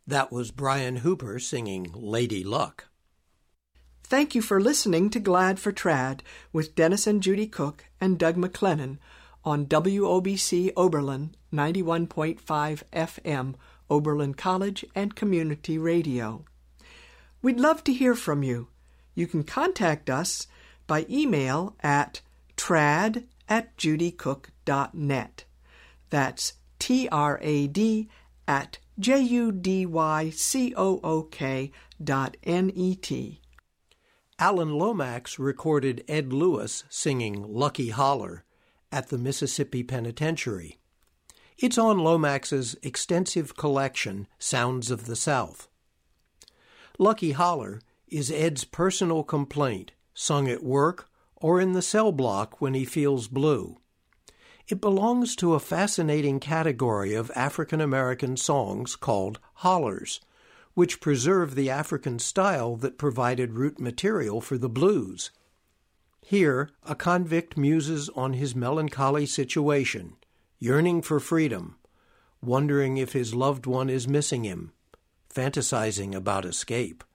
That was Brian Hooper singing Lady Luck. Thank you for listening to Glad for Trad with Dennis and Judy Cook and Doug McLennan on WOBC Oberlin 91.5 FM, Oberlin College and Community Radio. We'd love to hear from you. You can contact us by email at trad@judycook.net. That's trad@judycook.net. Alan Lomax recorded Ed Lewis singing Lucky Holler at the Mississippi Penitentiary. It's on Lomax's extensive collection, Sounds of the South. Lucky Holler is Ed's personal complaint, sung at work or in the cell block when he feels blue. It belongs to a fascinating category of African American songs called hollers, which preserve the African style that provided root material for the blues. Here, a convict muses on his melancholy situation, yearning for freedom, wondering if his loved one is missing him, fantasizing about escape.